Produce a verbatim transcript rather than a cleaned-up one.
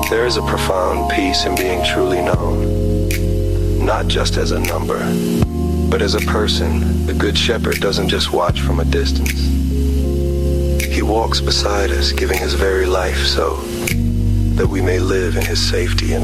There is a profound peace in being truly known, not just as a number, but as a person. The Good Shepherd doesn't just watch from a distance. He walks beside us, giving his very life so that we may live in his safety and